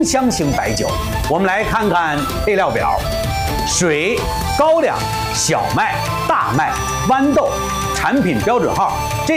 香型白酒。我们来看看配料表：水、高粱、小麦、大麦、豌豆。产品标准号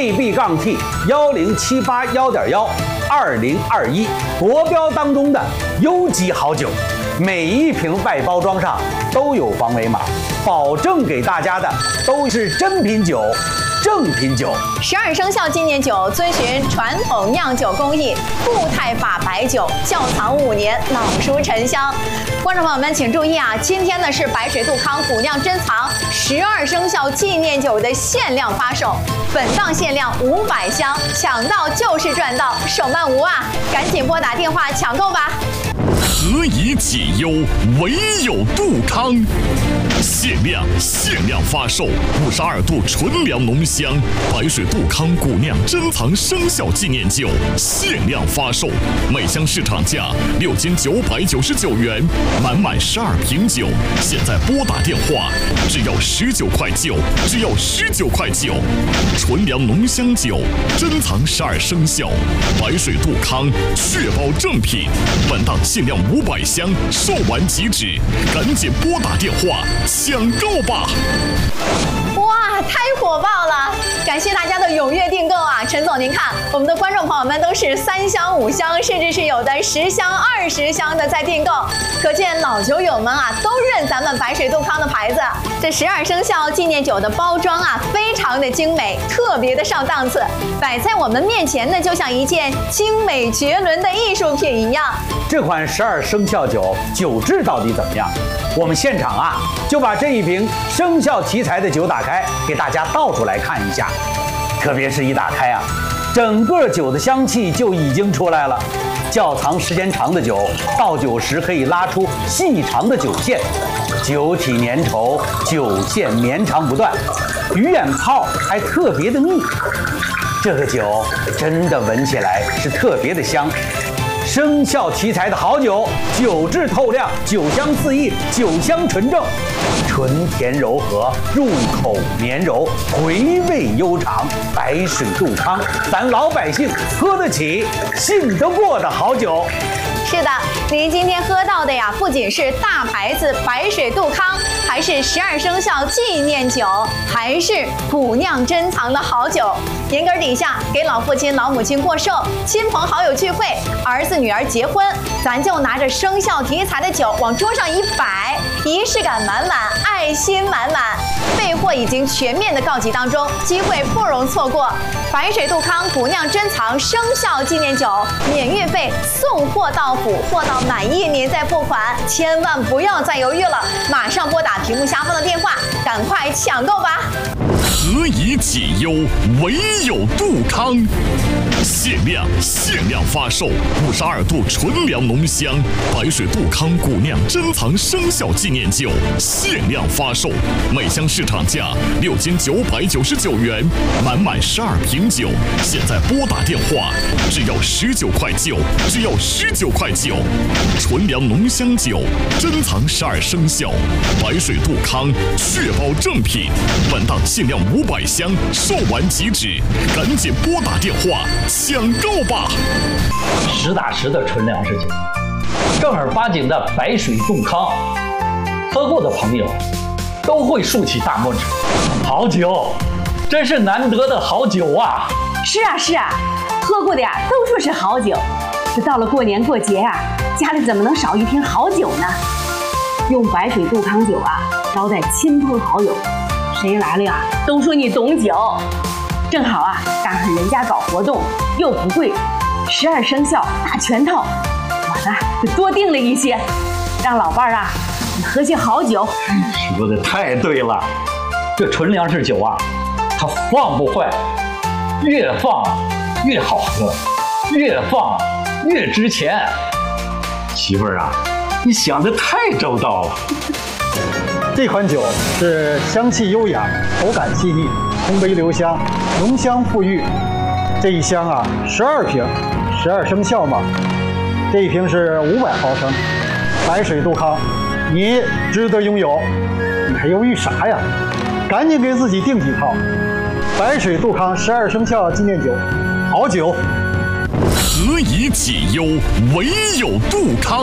GB-T10781.12021，国标当中的优级好酒。每一瓶外包装上都有防伪码，保证给大家的都是真品酒。正品酒 ，12生肖纪念酒遵循传统酿酒工艺，固态法白酒，窖藏5年，老熟陈香。观众朋友们请注意啊，今天呢是白水杜康古酿珍藏12生肖纪念酒的限量发售，本档限量500箱，抢到就是赚到，手慢无啊！赶紧拨打电话抢购吧。 何以解忧，唯有杜康。限量发售52度纯粮浓香白水杜康古酿珍藏生肖纪念酒，限量发售，每箱市场价6斤999元，满12瓶酒，现在拨打电话，只要19块9，只要19块9，纯粮浓香酒，珍藏12生肖，白水杜康，确保正品，本档限量500箱，售完即止，赶紧拨打电话抢购吧！ 哇，太火爆了！感谢大家的踊跃订购啊！陈总，您看，我们的观众朋友们都是3箱、5箱，甚至是有的10箱、20箱的在订购，可见老酒友们啊都认咱们白水杜康的牌子。这12生肖纪念酒的包装啊，非常的精美，特别的上档次，摆在我们面前呢，就像一件精美绝伦的艺术品一样。 这款12生肖酒酒质到底怎么样？我们现场啊就把这一瓶生肖题材的酒打开，给大家倒出来看一下。特别是一打开啊，整个酒的香气就已经出来了。窖藏时间长的酒，倒酒时可以拉出细长的酒线，酒体粘稠，酒线绵长不断，鱼眼泡还特别的密。这个酒真的闻起来是特别的香。生肖题材的好酒，酒质透亮，酒香四溢，酒香纯正，纯甜柔和，入口绵柔，回味悠长。白水杜康，咱老百姓喝得起、信得过的好酒。 是的，您今天喝到的呀，不仅是大牌子白水杜康，还是12生肖纪念酒，还是古酿珍藏的好酒。年根底下给老父亲、老母亲过寿，亲朋好友聚会，儿子女儿结婚，咱就拿着生肖题材的酒往桌上一摆，仪式感满满，爱心满满。备货已经全面的告急当中，机会不容错过。白水杜康古酿珍藏生肖纪念酒，免运费，送货到府，货到满意您再付款，千万不要再犹豫了，马上拨打屏幕下方的电话，赶快抢购吧！ 何以解忧，唯有杜康。限量发售52度纯粮浓香白水杜康古酿珍藏生肖纪念酒，限量发售，每箱市场价6斤999元，满12瓶酒，现在拨打电话，只要19块9，只要19块9，纯粮浓香酒，珍藏12生肖，白水杜康，确保正品，本档限量500箱，售完即止，赶紧拨打电话抢购吧！ 实打实的纯粮食酒，正儿八经的白水杜康，喝过的朋友都会竖起大拇指。好酒，真是难得的好酒啊！ 是啊，喝过的呀都说是好酒。这到了过年过节啊，家里怎么能少一瓶好酒呢？用白水杜康酒啊招待亲朋好友，谁来了呀都说你懂酒。正好啊赶上人家搞活动，又不贵，12生肖大全套，我呢就多订了一些，让老伴儿啊喝些好酒。 说的太对了，这纯粮食酒啊，它放不坏，越放越好喝，越放越值钱。媳妇儿啊，你想的太周到了。 这款酒是香气优雅，口感细腻，通杯留香，浓香馥郁。这一箱啊，12瓶，12生肖嘛。这一瓶是500毫升，白水杜康，你值得拥有，你还犹豫啥呀？赶紧给自己订几套。白水杜康12生肖纪念酒，好酒。 何以解忧，唯有杜康。